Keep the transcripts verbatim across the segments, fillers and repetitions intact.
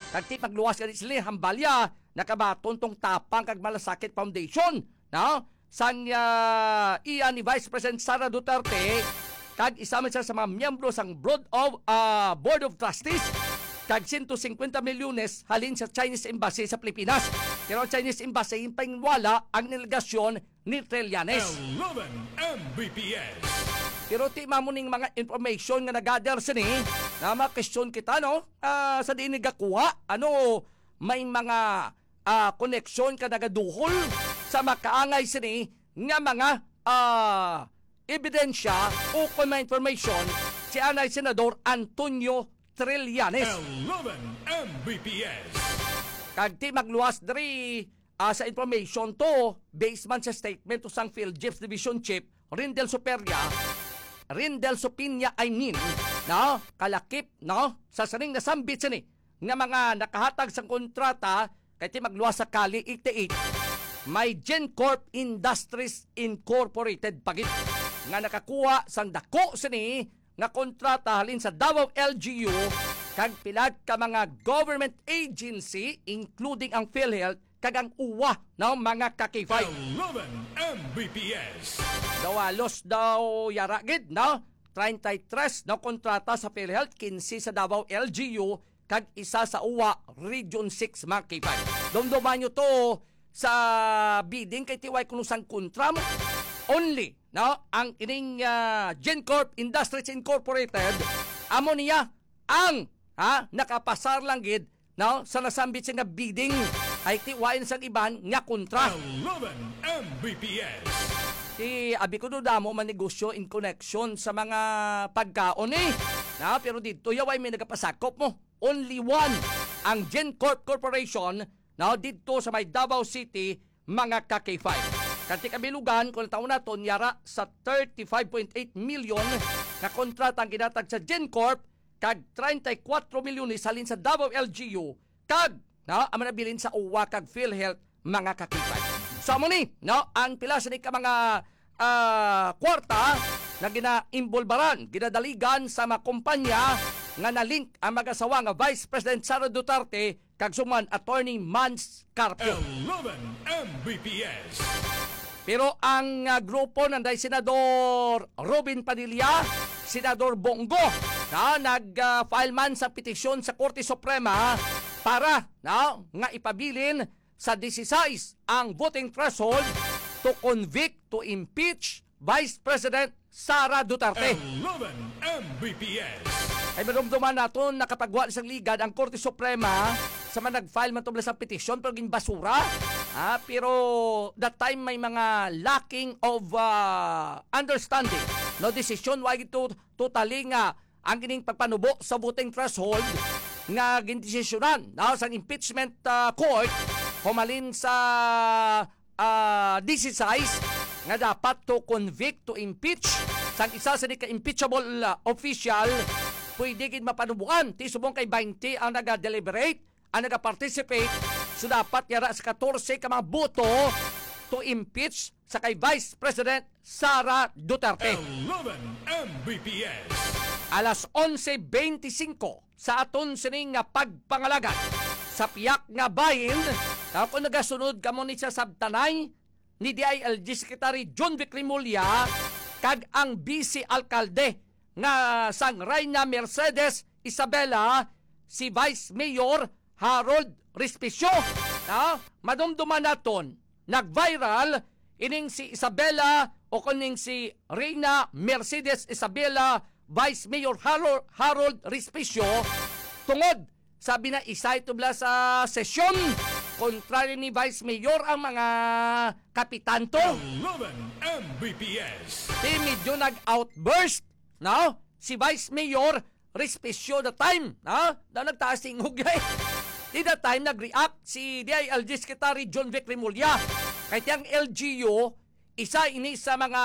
Kag ti pagluwas ka sila hambalya nakabaton tong tapang kag Malasakit Foundation, no? Sang uh, iya ni Vice President Sara Duterte kag isama siya sa mga miyembro sang Board of uh, Board of Trustees kag one hundred fifty milyones halin sa Chinese Embassy sa Pilipinas. Pero ang Chinese Embassy impangwala ang delegasyon ni Trillanes. eleven M B P S. Pero ti mamuning mga information nga nagather sini na makesyon kita no uh, sa diin nagakuha ano may mga uh, koneksyon ka nagaduhol sa makaangay sini nga mga uh, ebidensya o kung may information si anay Senador Antonio Trillanes. eleven M B P S. Kag ti magluwas diri uh, sa information to based man sa statement to sang PhilJeps Division Chief Rindel Superia Rindel Sopinya I mean no kalakip no sa saning nasambit sini nga mga nakahatag sang kontrata kay ti magluwas sa Kali eighty-eight may GenCorp Industries Incorporated pagit nga nakakuha sang dako sini nga kontrata halin sa Davao L G U kag pilad ka mga government agency including ang PhilHealth kag ang uwa ng mga kakifay. eleven M B P S. Dawalos daw yaragid no thirty-three na kontrata sa PhilHealth, fifteen sa Davao L G U kag isa sa uwa Region six mga kifay. Dumduman nyo to sa bidding kay tiway kunusang kontram only no ang ining uh, GenCorp Industries Incorporated amo niya ang ha nakapasar lang gid no sa nasambit nga bidding ay tiwain sang iban nga kontra. eleven M B P S. Ti abi ko do damo manegosyo in connection sa mga pagkaon eh. Na pero dito yaway may nagapasakop mo. Only one ang GenCorp Corporation na dito sa may Davao City mga ka K five. Kanti kabilugan kung taon na to yara sa thirty-five point eight million na kontrata ang ginatag sa GenCorp kag thirty-four milyon isalin sa Davao L G U kag no ang manabilin sa uwa kag PhilHealth mga ka K five. So mo ni no ang pila sa ka mga uh, kwarta na ginaimbolbaran ginadaligan sa mga kumpanya nga nalink ang mag-asawa nga Vice President Sara Duterte kag suman Attorney Mans Carpio. eleven M B P S. Pero ang uh, grupo nanday Senador Robin Padilla, Senador Bongo na nag-file uh, man sa petisyon sa Korte Suprema para na nga ipabilin sa sixteen ang voting threshold to convict to impeach Vice President Sara Duterte. eleven M B P S. Ay marumduman nato nakapagwa isang ligad ang Korte Suprema sa man nag-file man tungkol sa petisyon pero gin basura. Ah, pero that time may mga lacking of uh, understanding. No decision why ito totally nga ang gining pagpanubo sa voting threshold nga gindesisyonan no, sa impeachment uh, court humalin sa uh, sixteen nga dapat to convict to impeach sang isa sa ka impeachable uh, official pwede gid mapanubuan ti subong kay twenty ang naga-deliberate ang naga-participate so dapat yara sa fourteen ka mga boto to impeach sa kay Vice President Sara Duterte. eleven M B P S. Alas eleven twenty-five sa aton sining nga pagpangalagat sa piyak nga bahin na kung nagasunod kamo ni sa sabtanay ni D I L G Secretary John Vic Rimulya kag ang Vice Alcalde nga sang Reyna Mercedes Isabela si Vice Mayor Harold Respicio. Na madumduman naton nag-viral ining si Isabela o kuning si Reyna Mercedes Isabela Vice Mayor Harold, Harold Respicio tungod sabi na isa ito bla sa sesyon kontrary ni Vice Mayor ang mga kapitanto. eleven M B P S. Di medyo nag-outburst no? Si Vice Mayor Respicio the time no? Na nagtaas tingog eh. Di the time nag-react si D I L G Secretary John Vic Rimulya kahit yung L G U isa ini sa mga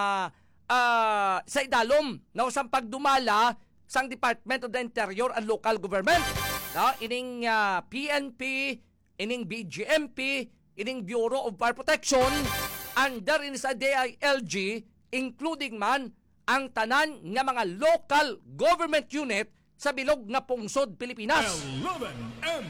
uh, sa idalom na usang pagdumala sang Department of the Interior and Local Government no? Ining uh, P N P ining B G M P ining Bureau of Fire Protection under in sa D I L G including man ang tanan nga mga local government unit sa bilog nga pungsod Pilipinas. eleven M